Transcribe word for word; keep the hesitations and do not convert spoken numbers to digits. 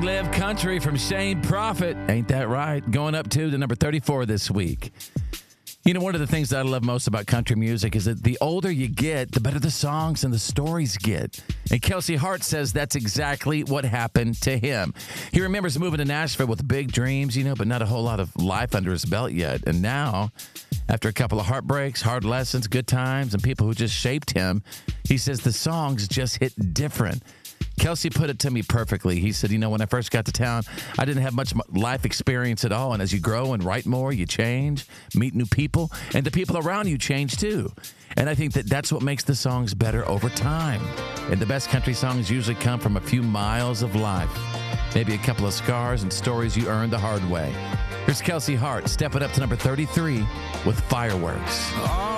Live Country from Shane Prophet. Ain't that right? Going up to the number thirty-four this week. You know, one of the things that I love most about country music is that the older you get, the better the songs and the stories get. And Kelsey Hart says that's exactly what happened to him. He remembers moving to Nashville with big dreams, you know, but not a whole lot of life under his belt yet. And now, after a couple of heartbreaks, hard lessons, good times, and people who just shaped him, he says the songs just hit different. Kelsey put it to me perfectly. He said, you know, when I first got to town, I didn't have much life experience at all. And as you grow and write more, you change, meet new people, and the people around you change too. And I think that that's what makes the songs better over time. And the best country songs usually come from a few miles of life. Maybe a couple of scars and stories you earned the hard way. Here's Kelsey Hart, step it up to number thirty-three with Fireworks.